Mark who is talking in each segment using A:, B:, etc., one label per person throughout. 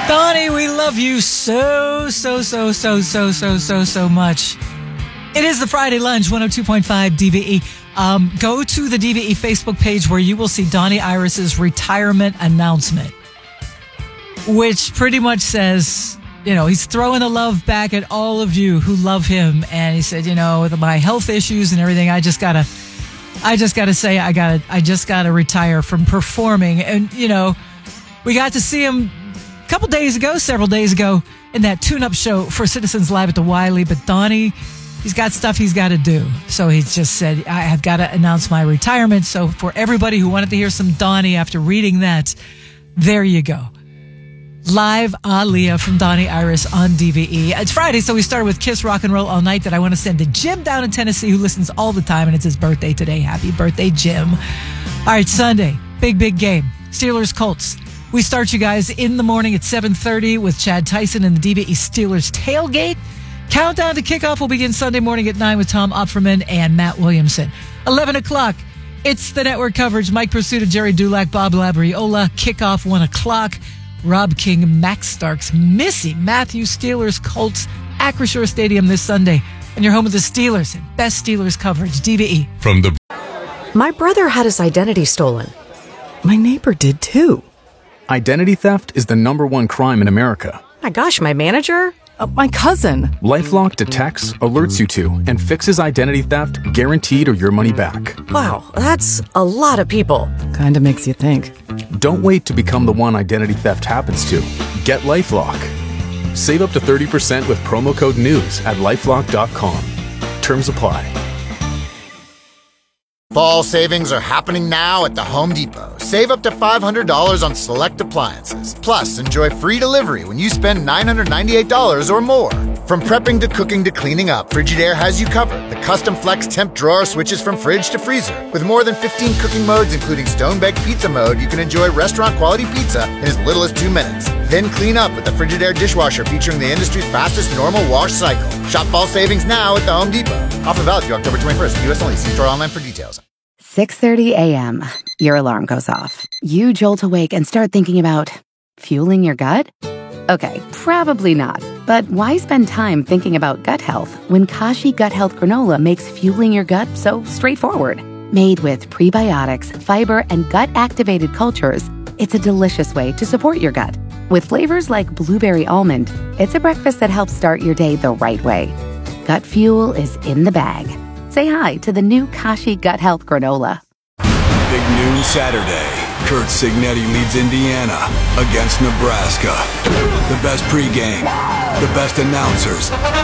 A: Donnie, we love you so much. It is the Friday Lunch, 102.5 DVE. Go to the DVE Facebook page where you will see Donnie Iris's retirement announcement, which pretty much says, he's throwing the love back at all of you who love him. And he said, with my health issues and everything, I just gotta say, I just gotta retire from performing. And, we got to see him several days ago in that tune-up show for Citizens Live at the Wiley. But Donnie, he's got stuff he's got to do. So he just said, I have got to announce my retirement. So for everybody who wanted to hear some Donnie after reading that, there you go. Live Aaliyah from Donnie Iris on DVE. It's Friday, so we started with Kiss Rock and Roll All Night that I want to send to Jim down in Tennessee who listens all the time, and it's his birthday today. Happy birthday, Jim. All right, Sunday, big game. Steelers-Colts. We start you guys in the morning at 7:30 with Chad Tyson and the DVE Steelers Tailgate. Countdown to kickoff will begin Sunday morning at 9 with Tom Opferman and Matt Williamson. 11 o'clock, it's the network coverage. Mike Pursuta, Jerry Dulac, Bob Labriola. Kickoff 1 o'clock. Rob King, Max Starks, Missy Matthews, Steelers, Colts, Acrisure Stadium this Sunday. And you're home with the Steelers and best Steelers coverage, DVE.
B: My brother had his identity stolen. My neighbor did too.
C: Identity theft is the #1 crime in America.
B: My gosh, my manager?
D: My cousin.
C: LifeLock detects, alerts you to, and fixes identity theft guaranteed or your money back.
B: Wow, that's a lot of people.
D: Kinda makes you think.
C: Don't wait to become the one identity theft happens to. Get LifeLock. Save up to 30% with promo code NEWS at LifeLock.com. Terms apply.
E: Fall savings are happening now at the Home Depot. Save up to $500 on select appliances. Plus, enjoy free delivery when you spend $998 or more. From prepping to cooking to cleaning up, Frigidaire has you covered. The custom flex temp drawer switches from fridge to freezer. With more than 15 cooking modes, including stone-baked pizza mode, you can enjoy restaurant-quality pizza in as little as 2 minutes. Then clean up with the Frigidaire dishwasher featuring the industry's fastest normal wash cycle. Shop fall savings now at the Home Depot. Offer valid through October 21st. U.S. only. See store online for details.
F: 6:30 a.m. Your alarm goes off. You jolt awake and start thinking about fueling your gut? Okay, probably not. But why spend time thinking about gut health when Kashi Gut Health Granola makes fueling your gut so straightforward? Made with prebiotics, fiber, and gut-activated cultures, it's a delicious way to support your gut. With flavors like blueberry almond, it's a breakfast that helps start your day the right way. Gut fuel is in the bag. Say hi to the new Kashi Gut Health Granola.
G: Big noon Saturday. Kurt Signetti leads Indiana against Nebraska. The best pregame, the best announcers.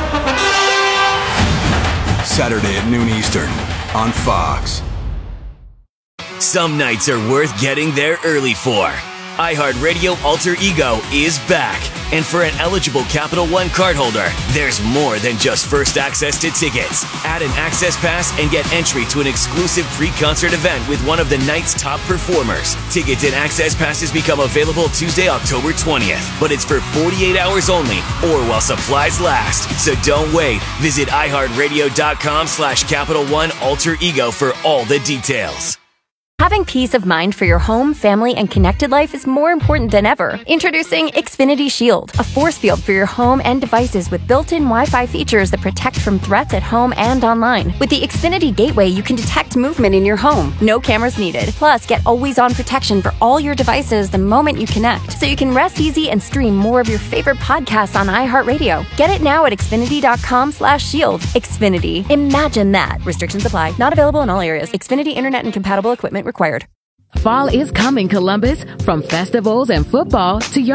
G: Saturday at noon Eastern on Fox.
H: Some nights are worth getting there early for. iHeartRadio Alter Ego is back. And for an eligible Capital One cardholder, there's more than just first access to tickets. Add an access pass and get entry to an exclusive pre-concert event with one of the night's top performers. Tickets and access passes become available Tuesday, October 20th. But it's for 48 hours only or while supplies last. So don't wait. Visit iHeartRadio.com/Capital One Alter Ego for all the details.
I: Having peace of mind for your home, family, and connected life is more important than ever. Introducing Xfinity Shield, a force field for your home and devices with built-in Wi-Fi features that protect from threats at home and online. With the Xfinity Gateway, you can detect movement in your home. No cameras needed. Plus, get always-on protection for all your devices the moment you connect, so you can rest easy and stream more of your favorite podcasts on iHeartRadio. Get it now at Xfinity.com/shield. Xfinity. Imagine that. Restrictions apply. Not available in all areas. Xfinity Internet and compatible equipment required.
J: Fall is coming, Columbus. From festivals and football to your